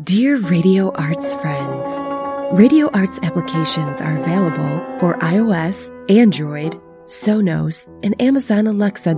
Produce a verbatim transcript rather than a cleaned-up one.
Dear Radio Arts friends, Radio Arts applications are available for iOS, Android, Sonos, and Amazon Alexa